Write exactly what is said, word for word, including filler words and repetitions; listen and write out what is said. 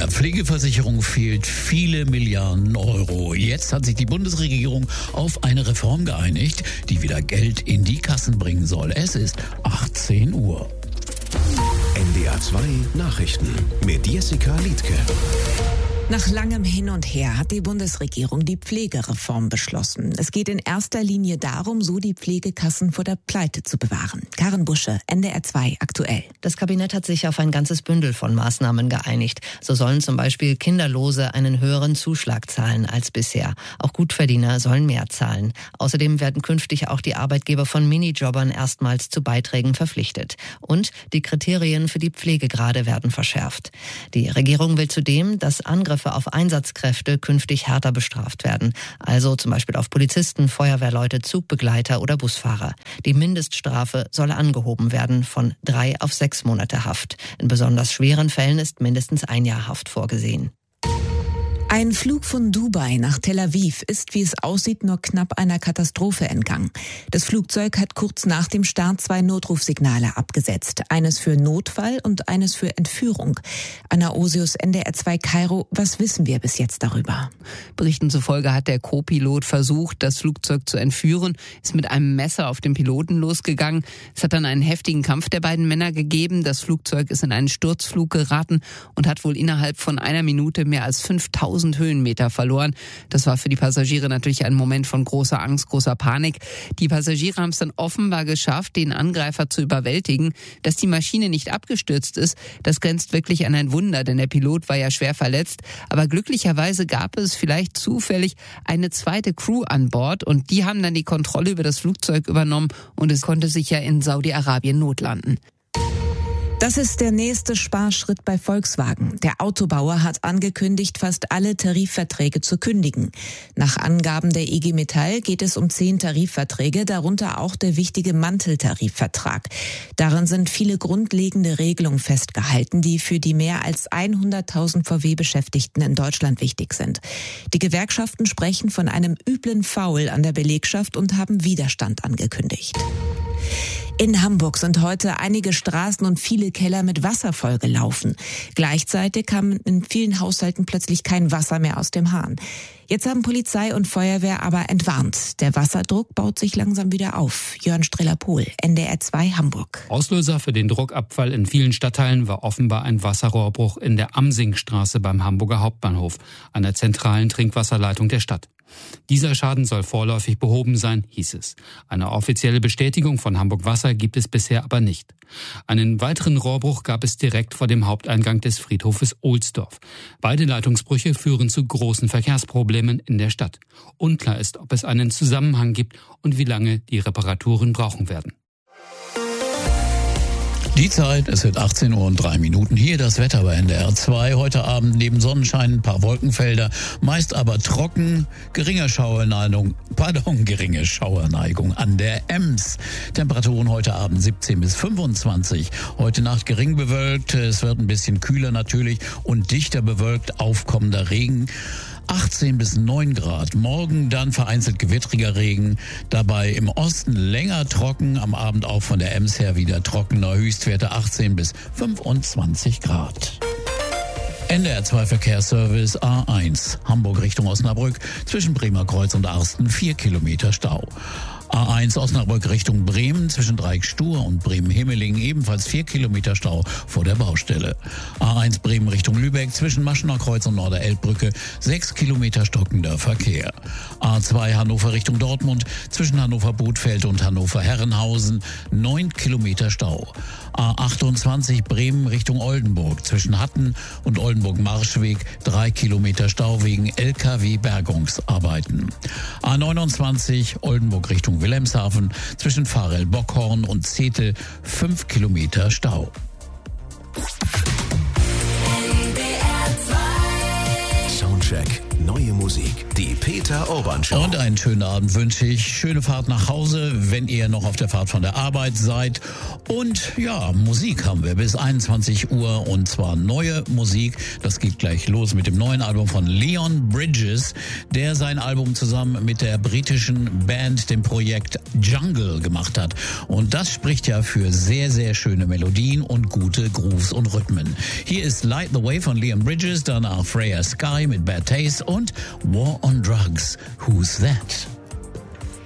Der Pflegeversicherung fehlt viele Milliarden Euro. Jetzt hat sich die Bundesregierung auf eine Reform geeinigt, die wieder Geld in die Kassen bringen soll. Es ist achtzehn Uhr. N D R zwei Nachrichten mit Jessica Liedtke. Nach langem Hin und Her hat die Bundesregierung die Pflegereform beschlossen. Es geht in erster Linie darum, so die Pflegekassen vor der Pleite zu bewahren. Karin Busche, N D R zwei aktuell. Das Kabinett hat sich auf ein ganzes Bündel von Maßnahmen geeinigt. So sollen zum Beispiel Kinderlose einen höheren Zuschlag zahlen als bisher. Auch Gutverdiener sollen mehr zahlen. Außerdem werden künftig auch die Arbeitgeber von Minijobbern erstmals zu Beiträgen verpflichtet. Und die Kriterien für die Pflegegrade werden verschärft. Die Regierung will zudem, dass Angriffe auf Einsatzkräfte künftig härter bestraft werden. Also zum Beispiel auf Polizisten, Feuerwehrleute, Zugbegleiter oder Busfahrer. Die Mindeststrafe soll angehoben werden von drei auf sechs Monate Haft. In besonders schweren Fällen ist mindestens ein Jahr Haft vorgesehen. Ein Flug von Dubai nach Tel Aviv ist, wie es aussieht, nur knapp einer Katastrophe entgangen. Das Flugzeug hat kurz nach dem Start zwei Notrufsignale abgesetzt. Eines für Notfall und eines für Entführung. Anna Osius, N D R zwei Kairo. Was wissen wir bis jetzt darüber? Berichten zufolge hat der Co-Pilot versucht, das Flugzeug zu entführen, ist mit einem Messer auf den Piloten losgegangen. Es hat dann einen heftigen Kampf der beiden Männer gegeben. Das Flugzeug ist in einen Sturzflug geraten und hat wohl innerhalb von einer Minute mehr als fünftausend Höhenmeter verloren. Das war für die Passagiere natürlich ein Moment von großer Angst, großer Panik. Die Passagiere haben es dann offenbar geschafft, den Angreifer zu überwältigen. Dass die Maschine nicht abgestürzt ist, das grenzt wirklich an ein Wunder, denn der Pilot war ja schwer verletzt. Aber glücklicherweise gab es vielleicht zufällig eine zweite Crew an Bord und die haben dann die Kontrolle über das Flugzeug übernommen und es konnte sich ja in Saudi-Arabien notlanden. Das ist der nächste Sparschritt bei Volkswagen. Der Autobauer hat angekündigt, fast alle Tarifverträge zu kündigen. Nach Angaben der I G Metall geht es um zehn Tarifverträge, darunter auch der wichtige Manteltarifvertrag. Darin sind viele grundlegende Regelungen festgehalten, die für die mehr als hunderttausend V W-Beschäftigten in Deutschland wichtig sind. Die Gewerkschaften sprechen von einem üblen Faul an der Belegschaft und haben Widerstand angekündigt. In Hamburg sind heute einige Straßen und viele Keller mit Wasser vollgelaufen. Gleichzeitig kam in vielen Haushalten plötzlich kein Wasser mehr aus dem Hahn. Jetzt haben Polizei und Feuerwehr aber entwarnt. Der Wasserdruck baut sich langsam wieder auf. Jörn Streller-Pohl, N D R zwei Hamburg. Auslöser für den Druckabfall in vielen Stadtteilen war offenbar ein Wasserrohrbruch in der Amsingstraße beim Hamburger Hauptbahnhof, an der zentralen Trinkwasserleitung der Stadt. Dieser Schaden soll vorläufig behoben sein, hieß es. Eine offizielle Bestätigung von Hamburg Wasser gibt es bisher aber nicht. Einen weiteren Rohrbruch gab es direkt vor dem Haupteingang des Friedhofes Ohlsdorf. Beide Leitungsbrüche führen zu großen Verkehrsproblemen in der Stadt. Unklar ist, ob es einen Zusammenhang gibt und wie lange die Reparaturen brauchen werden. Die Zeit, es wird achtzehn Uhr und drei Minuten. Hier das Wetter bei N D R zwei. Heute Abend neben Sonnenschein ein paar Wolkenfelder, meist aber trocken, geringe Schauerneigung, pardon, geringe Schauerneigung an der Ems. Temperaturen heute Abend siebzehn bis fünfundzwanzig. Heute Nacht gering bewölkt, es wird ein bisschen kühler natürlich und dichter bewölkt, aufkommender Regen. achtzehn bis neun Grad. Morgen dann vereinzelt gewittriger Regen. Dabei im Osten länger trocken. Am Abend auch von der Ems her wieder trockener. Höchstwerte achtzehn bis fünfundzwanzig Grad. N D R zwei Verkehrsservice A eins. Hamburg Richtung Osnabrück. Zwischen Bremer Kreuz und Arsten vier Kilometer Stau. A eins Osnabrück Richtung Bremen zwischen Dreieck-Stur und Bremen-Himmelingen ebenfalls vier Kilometer Stau vor der Baustelle. A eins Bremen Richtung Lübeck zwischen Maschener Kreuz und Norderelbbrücke sechs Kilometer stockender Verkehr. A zwei Hannover Richtung Dortmund zwischen Hannover-Bothfeld und Hannover-Herrenhausen neun Kilometer Stau. A achtundzwanzig Bremen Richtung Oldenburg zwischen Hatten und Oldenburg-Marschweg drei Kilometer Stau wegen L K W-Bergungsarbeiten. A neunundzwanzig Oldenburg Richtung Wilhelmshaven zwischen Pfarrell-Bockhorn und Zetel fünf Kilometer Stau. Soundcheck, neue Musik, die Peter Peter Urban Show. Und einen schönen Abend wünsche ich. Schöne Fahrt nach Hause, wenn ihr noch auf der Fahrt von der Arbeit seid. Und ja, Musik haben wir bis einundzwanzig Uhr und zwar neue Musik. Das geht gleich los mit dem neuen Album von Leon Bridges, der sein Album zusammen mit der britischen Band, dem Projekt Jungle, gemacht hat. Und das spricht ja für sehr, sehr schöne Melodien und gute Grooves und Rhythmen. Hier ist Light the Way von Leon Bridges, danach Freya Sky mit Bad Taste und War on Drugs. Who's That?